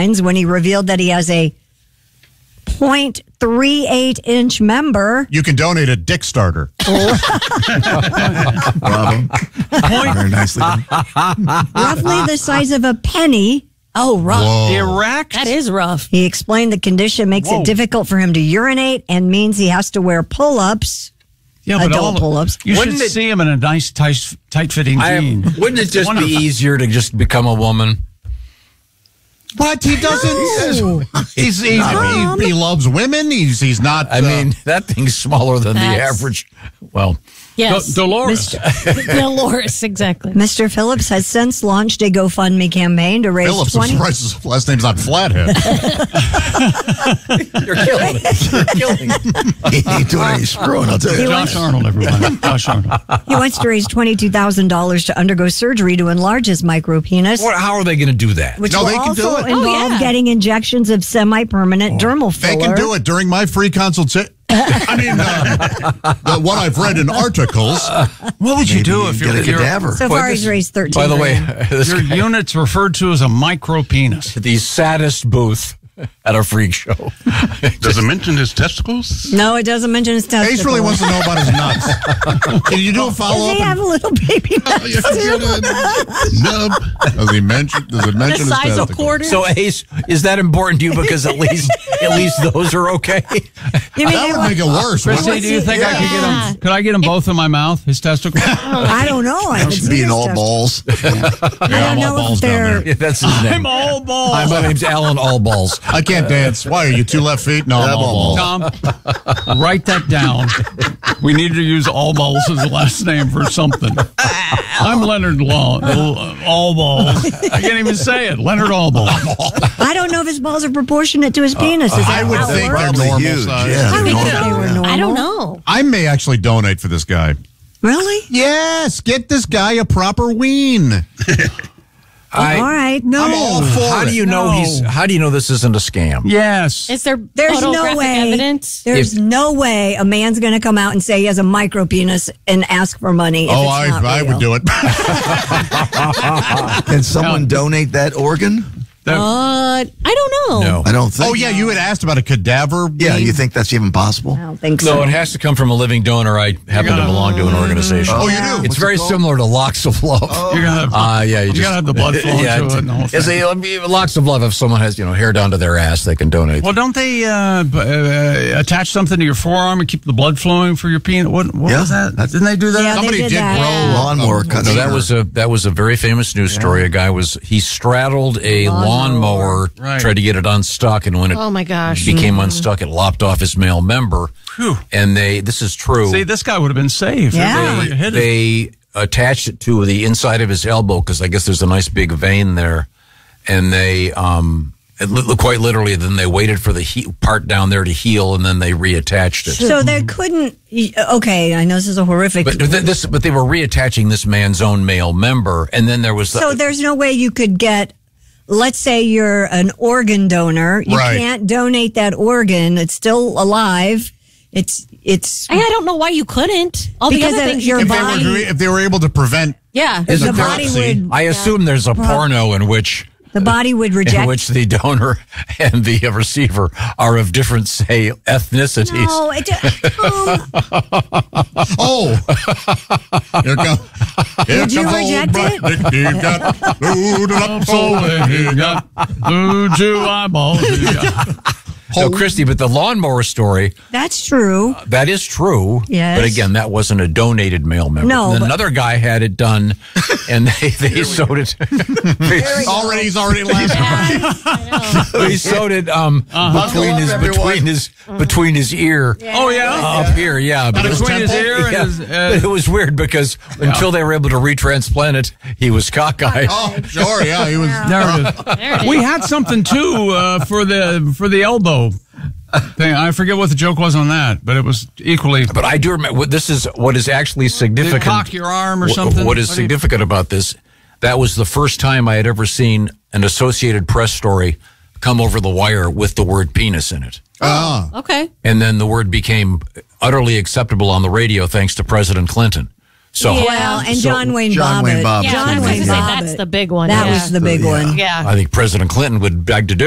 headlines when he revealed that he has a 0.38-inch member. You can donate a dick starter. Bravo. Very nicely done. Roughly the size of a penny. Oh, rough. Whoa. Erect? That is rough. He explained the condition makes it difficult for him to urinate and means he has to wear pull-ups. Yeah, but adult pull-ups. You should see him in a nice, tight-fitting jean. Wouldn't it just be easier to just become a woman? But he doesn't. He loves women. He's not. I mean, that thing's smaller than the average. Well, yes. Dolores. Dolores, exactly. Mr. Phillips has since launched a GoFundMe campaign to raise Phillips. I'm surprised his last name's not Flathead. you're killing it. You're killing it. He ain't doing any screwing, I'll tell you. Josh Arnold, everyone. Josh Arnold. He wants to raise $22,000 to undergo surgery to enlarge his micropenis. How are they going to do that? Which No, will they can do also it. involve getting injections of semi-permanent dermal filler. They can do it during my free consultation. I mean, what I've read in articles. What would you do if get a cadaver? So far, he's raised $13,000. By the way, your unit's referred to as a micro penis? the saddest booth at a freak show. Does it mention his testicles? No, it doesn't mention his testicles. Ace really wants to know about his nuts. Can you do a follow Does he up? have a little baby nuts too? Nub. Does it mention The his size of testicles? quarters. So, Ace, is that important to you? Because at least those are okay. You mean That would make it worse. Christy, wouldn't do you think I could get him? Could I get them both in my mouth? His testicles? I don't know. I haven't seen Being his all testicles. balls. I don't know if they're. Yeah, that's his name. I'm all balls. Hi, my name's Alan Allballs. I can't dance. Why are you 2 left feet? No, I'm all balls. Tom, write that down. We need to use Allballs as a last name for something. I'm Leonard Allballs. I can't even say it. Leonard Allballs. I don't know if his balls are proportionate to his penis. Is that I would how it think works? they're Probably normal huge, size. yeah. I would think they were normal. I don't know. I may actually donate for this guy. Really? Yes, get this guy a proper ween. All right. No. I'm all for How do you know How do you know this isn't a scam? Yes. Is there There's no photographic way. evidence? There's no way a man's going to come out and say he has a micro penis and ask for money. If Oh, it's not I real. would do it. Can someone donate that organ? I don't know. No. I don't think. Oh, yeah, you had asked about a cadaver. Yeah, ween? you think that's even possible? I don't think so. No, it has to come from a living donor. I happen to belong to an organization. Oh, you do? It's What's very it called? similar to Locks of Love. You're gonna have, Yeah, you gotta have the blood flow to it and the whole thing. It's Locks of Love. If someone has hair down to their ass, they can donate. Well, don't they attach something to your forearm and keep the blood flowing for your penis? What Yeah, was that? that's- Didn't they do that? Yeah, Somebody they did that. grow Lawnmower cuts. No, that was a very famous news story. A guy he straddled a lawnmower, Right. tried to get it unstuck, and when it Oh my gosh. became unstuck, it lopped off his male member. Phew. And this is true. See, this guy would have been saved. Yeah. They hit it. They attached it to the inside of his elbow because I guess there's a nice big vein there, and they quite literally then they waited for the part down there to heal, and then they reattached it. So they couldn't. Okay, I know this is a horrific. But they were reattaching this man's own male member, and then there was So there's no way you could get. Let's say you're an organ donor. You Right. can't donate that organ. It's still alive. It's I don't know why you couldn't. All the Because other of things your you body- If they were able to prevent. Yeah. the body would. I assume there's a porno in which The body would in reject. which the donor and the receiver are of different, say, ethnicities. No, Oh, here comes. Would you reject it? He got blue Jew eyeballs. No, Christy, but the lawnmower story, That's true. that is true. Yes. But again, that wasn't a donated male member. No, And then but- another guy had it done, and they sewed it. He's already laughing. They sewed it between his ear. Oh, yeah? Up here, yeah. But Between his ear and yeah, his... but it was weird because until they were able to retransplant it, he was cockeyed. Oh, sure, yeah, he was. There it is. We had something, too, for the elbow thing. I forget what the joke was on that, but it was equally... But I do remember, this is what is actually significant. cock your arm or something? What is significant about this, that was the first time I had ever seen an Associated Press story come over the wire with the word penis in it. Okay. And then the word became utterly acceptable on the radio thanks to President Clinton. So, Well, and John Wayne John Wayne Bobbitt. Bobbitt. Yeah, John I was Wayne going to say Bobbitt. that's the big one. That yeah. was the big one. Yeah. I think President Clinton would beg to differ.